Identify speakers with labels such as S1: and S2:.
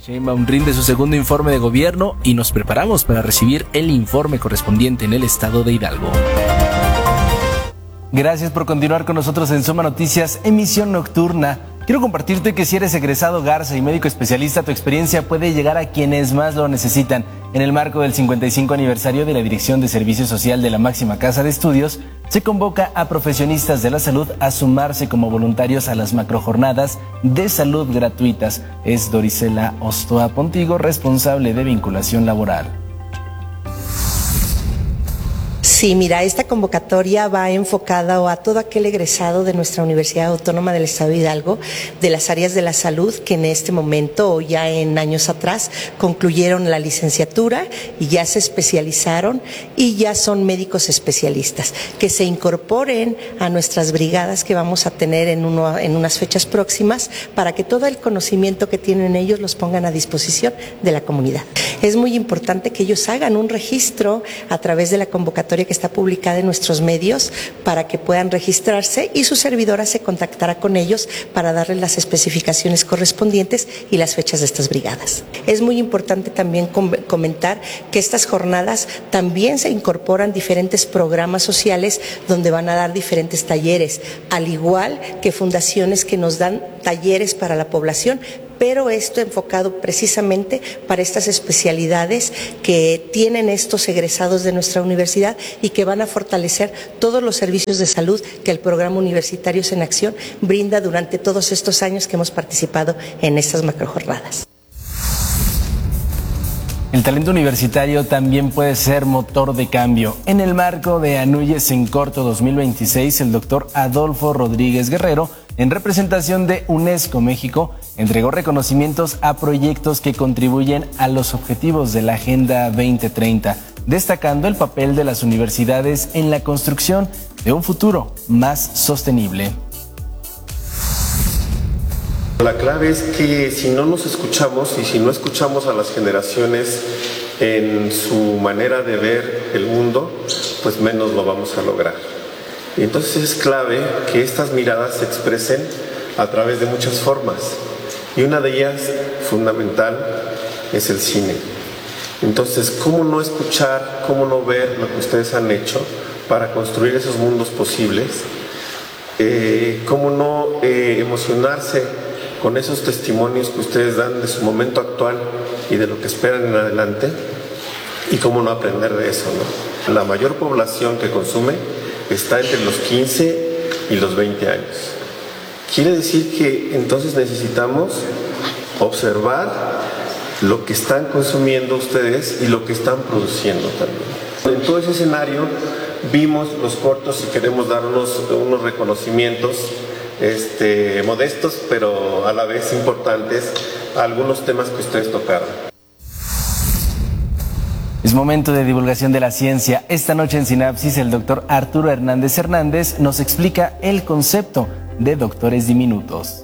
S1: Sheinbaum rinde su segundo informe de gobierno y nos preparamos para recibir el informe correspondiente en el estado de Hidalgo. Gracias por continuar con nosotros en Soma Noticias, emisión nocturna. Quiero compartirte que si eres egresado Garza y médico especialista, tu experiencia puede llegar a quienes más lo necesitan. En el marco del 55 aniversario de la Dirección de Servicio Social de la máxima casa de estudios, se convoca a profesionistas de la salud a sumarse como voluntarios a las macrojornadas de salud gratuitas. Es Dorisela Ostoa Pontigo, responsable de vinculación laboral.
S2: Sí, mira, esta convocatoria va enfocada a todo aquel egresado de nuestra Universidad Autónoma del Estado de Hidalgo, de las áreas de la salud, que en este momento o ya en años atrás concluyeron la licenciatura y ya se especializaron y ya son médicos especialistas, que se incorporen a nuestras brigadas que vamos a tener en unas fechas próximas para que todo el conocimiento que tienen ellos los pongan a disposición de la comunidad. Es muy importante que ellos hagan un registro a través de la convocatoria que está publicada en nuestros medios para que puedan registrarse y su servidora se contactará con ellos para darles las especificaciones correspondientes y las fechas de estas brigadas. Es muy importante también comentar que estas jornadas también se incorporan diferentes programas sociales donde van a dar diferentes talleres, al igual que fundaciones que nos dan talleres para la población, pero esto enfocado precisamente para estas especialidades que tienen estos egresados de nuestra universidad y que van a fortalecer todos los servicios de salud que el programa Universitarios en Acción brinda durante todos estos años que hemos participado en estas macrojornadas.
S1: El talento universitario también puede ser motor de cambio. En el marco de Anuyes en Corto 2026, el doctor Adolfo Rodríguez Guerrero, en representación de UNESCO México, entregó reconocimientos a proyectos que contribuyen a los objetivos de la Agenda 2030, destacando el papel de las universidades en la construcción de un futuro más sostenible.
S3: La clave es que si no nos escuchamos y si no escuchamos a las generaciones en su manera de ver el mundo, pues menos lo vamos a lograr. Y entonces es clave que estas miradas se expresen a través de muchas formas. Y una de ellas, fundamental, es el cine. Entonces, ¿cómo no escuchar, cómo no ver lo que ustedes han hecho para construir esos mundos posibles? ¿Cómo no emocionarse con esos testimonios que ustedes dan de su momento actual y de lo que esperan en adelante? Y cómo no aprender de eso, ¿no? La mayor población que consume está entre los 15 y los 20 años. Quiere decir que entonces necesitamos observar lo que están consumiendo ustedes y lo que están produciendo también. En todo ese escenario vimos los cortos y queremos dar unos reconocimientos modestos, pero a la vez importantes, a algunos temas que ustedes tocaron.
S1: Es momento de divulgación de la ciencia. Esta noche en Sinapsis, el doctor Arturo Hernández Hernández nos explica el concepto de doctores diminutos.